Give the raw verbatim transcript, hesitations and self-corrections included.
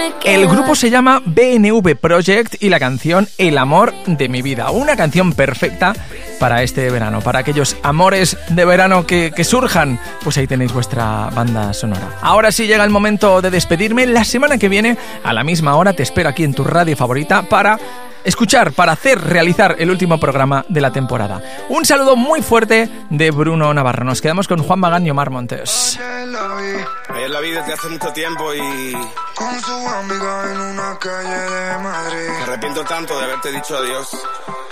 El grupo se llama B N V Project y la canción El amor de mi vida. Una canción perfecta para este verano, para aquellos amores de verano que, que surjan. Pues ahí tenéis vuestra banda sonora. Ahora sí llega el momento de despedirme. La semana que viene, a la misma hora, te espero aquí en tu radio favorita para escuchar, para hacer, realizar el último programa de la temporada. Un saludo muy fuerte de Bruno Navarro. Nos quedamos con Juan Magán y Omar Montes. Ayer la vi desde hace mucho tiempo y con su amiga en una calle de Madrid. me arrepiento tanto de haberte dicho adiós.